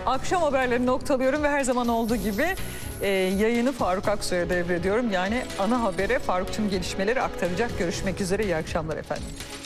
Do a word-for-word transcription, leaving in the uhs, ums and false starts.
Akşam haberlerini noktalıyorum ve her zaman olduğu gibi e, yayını Faruk Aksoy'a devrediyorum. Yani ana habere Faruk tüm gelişmeleri aktaracak. Görüşmek üzere, iyi akşamlar efendim.